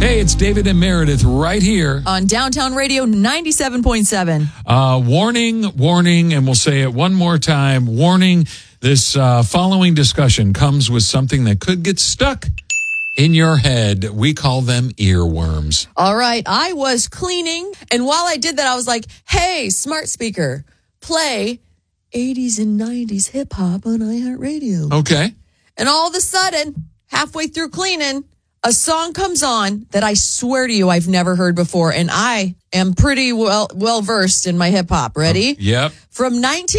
Hey, it's David and Meredith right here on Downtown Radio 97.7. Warning, and we'll say it one more time. Warning, this following discussion comes with something that could get stuck in your head. We call them earworms. All right, I was cleaning, and while I did that, I was like, hey, smart speaker, play 80s and 90s hip-hop on iHeartRadio. Okay. And all of a sudden, halfway through cleaning, a song comes on that I swear to you I've never heard before, and I am pretty well versed in my hip hop. Ready? Yep. From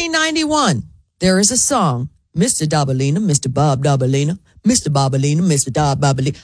1991, there is a song, Mr. Dabalina, Mr. Bob Dabalina, Mr. Bobalina, Mr. Bob Bobalina.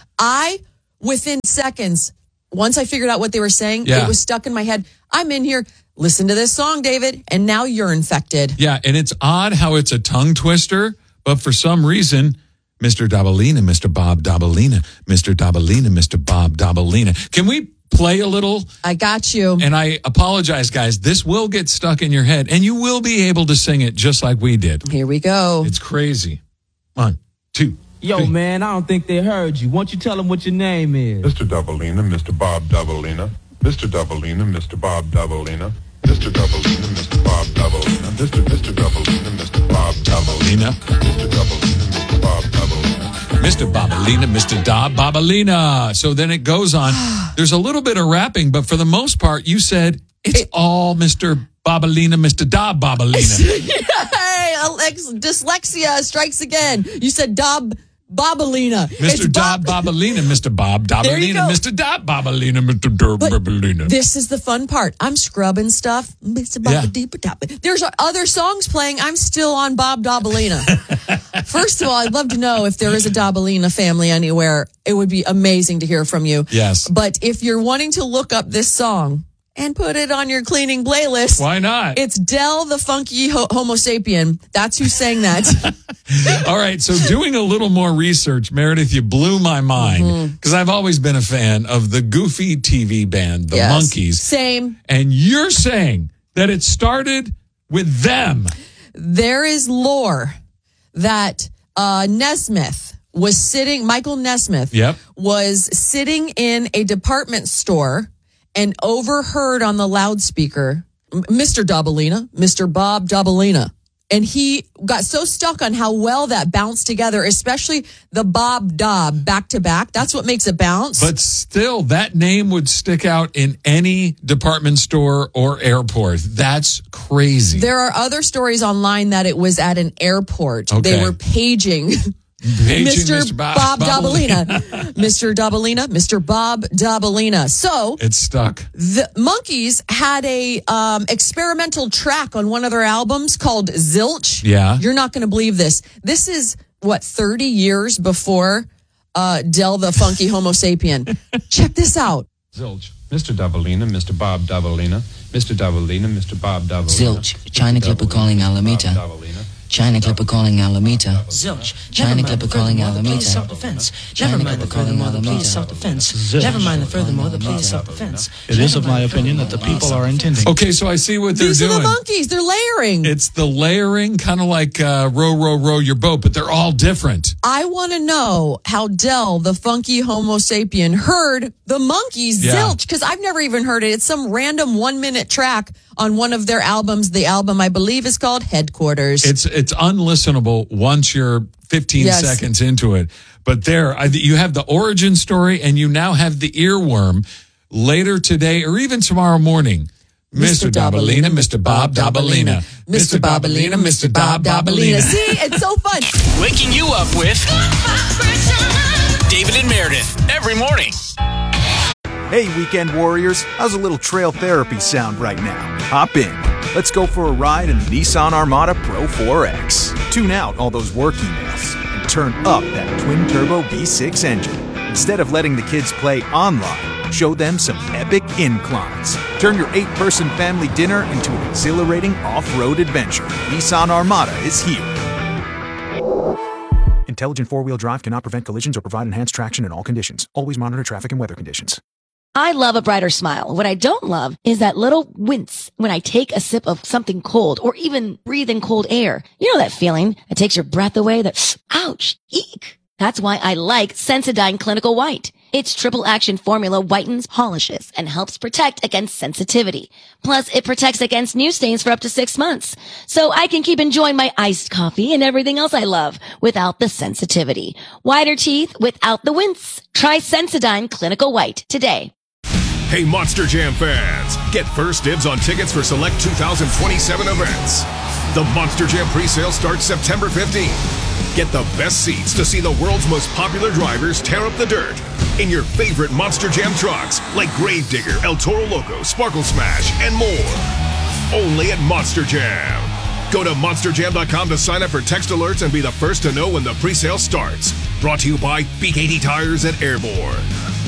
Within seconds, once I figured out what they were saying, It was stuck in my head. I'm in here. Listen to this song, David, and now you're infected. Yeah, and it's odd how it's a tongue twister, but for some reason, Mr. Dabalina, Mr. Bob Dabalina, Mr. Dabalina, Mr. Bob Dabalina. Can we play a little? I got you. And I apologize, guys. This will get stuck in your head, and you will be able to sing it just like we did. Here we go. It's crazy. 1, 2, Yo, 3. man, I don't think they heard you. Why don't you tell them what your name is? Mr. Dabalina, Mr. Bob Dabalina, Mr. Dabalina, Mr. Bob Dabalina, Mr. Dabalina, Mr. Bob Dabalina, Mr. Dabalina, Mr. Bob Dabalina, Mr. Dabalina, Mr. Bob Dabalina, Mr. Bobalina, Mr. Dob Bobalina. So then it goes on. There's a little bit of rapping, but for the most part, you said it's all Mr. Bobalina, Mr. Dob Bobalina. Hey, dyslexia strikes again. You said Dob Bobalina. Mr. Dob Bobalina, Mr. Bob Dabalina, Mr. Dob Bobalina, Mr. Dob Bobalina. This is the fun part. I'm scrubbing stuff. Mr. Bobalina. There's other songs playing. I'm still on Bob Dabalina. First of all, I'd love to know if there is a Dabalina family anywhere. It would be amazing to hear from you. Yes. But if you're wanting to look up this song and put it on your cleaning playlist, why not? It's Del the Funky Homo Sapien. That's who sang that. All right, so doing a little more research, Meredith, you blew my mind because I've always been a fan of the Goofy TV band, the Monkees. Same. And you're saying that it started with them. There is lore that Nesmith was sitting, Michael Nesmith was sitting in a department store and overheard on the loudspeaker, Mr. Dabalina, Mr. Bob Dabalina. And he got so stuck on how well that bounced together, especially the Bob Dob back to back. That's what makes it bounce. But still, that name would stick out in any department store or airport. That's crazy. There are other stories online that it was at an airport. Okay. They were paging Mr. Bob Dabalina. Mr. Dabalina, Mr. Bob Dabalina. So it's stuck. The Monkees had a experimental track on one of their albums called Zilch. Yeah. You're not going to believe this. This is 30 years before Del the Funky Homo Sapien. Check this out. Zilch. Mr. Dabalina, Mr. Bob Dabalina, Mr. Dabalina, Mr. Bob Dabalina. Zilch. China Clipper calling Alameda. China Clipper calling Alameda. Zilch. China Clipper calling Alameda. Self-defense. Never mind the furthermore, the plea is self-defense. Never mind the furthermore, the plea is self-defense. It is of my opinion that the people are intending. Okay, so I see what they're These doing. are the Monkees. They're layering. It's the layering, kind of like row, row, row your boat, but they're all different. I want to know how Del, the Funky Homo Sapien, heard the Monkees Zilch, because I've never even heard it. It's some random 1-minute track on one of their albums. The album, I believe, is called Headquarters. It's unlistenable once you're 15 seconds into it. But you have the origin story, and you now have the earworm. Later today, or even tomorrow morning, Mr. Dabalina, Mr. Bob Dabalina, Mr. Bobalina, Mr. Bob Dabalina. See, it's so fun. Waking you up with David and Meredith every morning. Hey, weekend warriors, how's a little trail therapy sound right now? Hop in. Let's go for a ride in the Nissan Armada Pro 4X. Tune out all those work emails and turn up that twin-turbo V6 engine. Instead of letting the kids play online, show them some epic inclines. Turn your 8-person family dinner into an exhilarating off-road adventure. Nissan Armada is here. Intelligent four-wheel drive cannot prevent collisions or provide enhanced traction in all conditions. Always monitor traffic and weather conditions. I love a brighter smile. What I don't love is that little wince when I take a sip of something cold or even breathe in cold air. You know that feeling that takes your breath away, that ouch, eek. That's why I like Sensodyne Clinical White. Its triple action formula whitens, polishes, and helps protect against sensitivity. Plus, it protects against new stains for up to 6 months. So I can keep enjoying my iced coffee and everything else I love without the sensitivity. Whiter teeth without the wince. Try Sensodyne Clinical White today. Hey, Monster Jam fans, get first dibs on tickets for select 2027 events. The Monster Jam presale starts September 15th. Get the best seats to see the world's most popular drivers tear up the dirt in your favorite Monster Jam trucks like Gravedigger, El Toro Loco, Sparkle Smash, and more. Only at Monster Jam. Go to monsterjam.com to sign up for text alerts and be the first to know when the presale starts. Brought to you by BKT Tires at Airborne.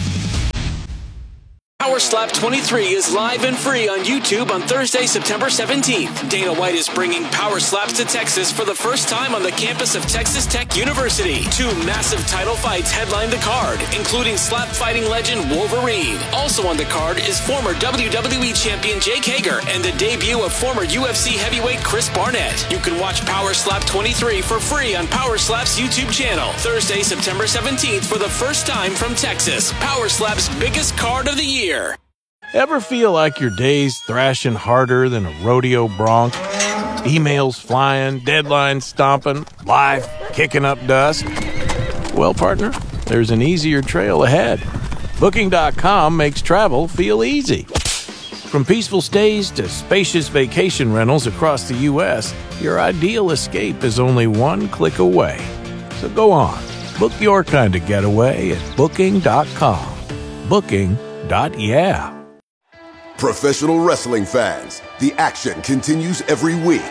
Power Slap 23 is live and free on YouTube on Thursday, September 17th. Dana White is bringing Power Slaps to Texas for the first time on the campus of Texas Tech University. 2 massive title fights headline the card, including slap fighting legend Wolverine. Also on the card is former WWE champion Jake Hager and the debut of former UFC heavyweight Chris Barnett. You can watch Power Slap 23 for free on Power Slap's YouTube channel. Thursday, September 17th for the first time from Texas. Power Slap's biggest card of the year. Ever feel like your day's thrashing harder than a rodeo bronc? Emails flying, deadlines stomping, life kicking up dust? Well, partner, there's an easier trail ahead. Booking.com makes travel feel easy. From peaceful stays to spacious vacation rentals across the U.S., your ideal escape is only one click away. So go on, book your kind of getaway at Booking.com. Booking.yeah. Professional wrestling fans, the action continues every week.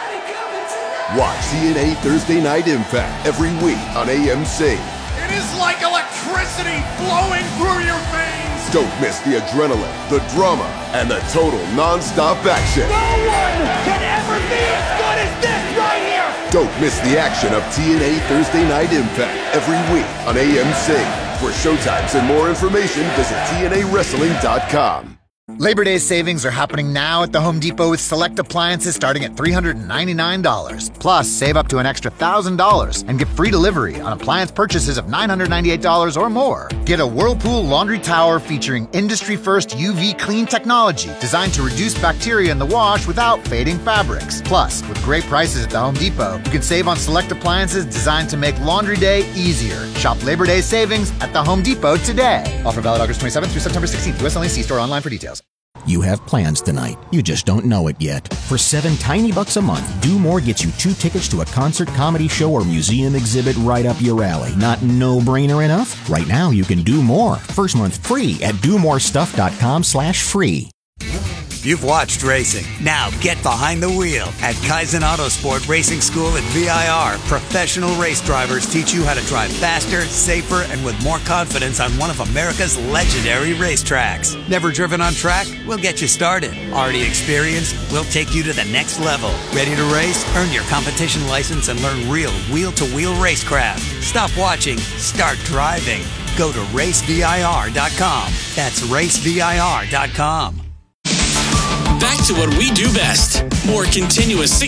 Watch TNA Thursday Night Impact every week on AMC. It is like electricity flowing through your veins. Don't miss the adrenaline, the drama, and the total non-stop action. No one can ever be as good as this right here. Don't miss the action of TNA Thursday Night Impact every week on AMC. For showtimes and more information, visit TNAWrestling.com. Labor Day savings are happening now at the Home Depot with select appliances starting at $399. Plus, save up to an extra $1,000 and get free delivery on appliance purchases of $998 or more. Get a Whirlpool laundry tower featuring industry-first UV clean technology designed to reduce bacteria in the wash without fading fabrics. Plus, with great prices at the Home Depot, you can save on select appliances designed to make laundry day easier. Shop Labor Day savings at the Home Depot today. Offer valid August 27th through September 16th. US only. See store online for details. You have plans tonight. You just don't know it yet. For $7 tiny bucks a month, Do More gets you 2 tickets to a concert, comedy show, or museum exhibit right up your alley. Not no-brainer enough? Right now, you can do more. First month free at domorestuff.com/free. You've watched racing. Now get behind the wheel at Kaizen Autosport Racing School at VIR. Professional race drivers teach you how to drive faster, safer, and with more confidence on one of America's legendary racetracks. Never driven on track? We'll get you started. Already experienced? We'll take you to the next level. Ready to race? Earn your competition license and learn real wheel-to-wheel racecraft. Stop watching. Start driving. Go to racevir.com. That's racevir.com. Back to what we do best. More continuous